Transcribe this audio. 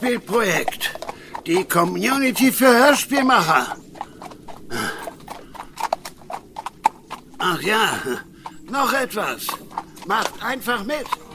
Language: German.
Hörspielprojekt. Die Community für Hörspielmacher. Ach ja, noch etwas. Macht einfach mit.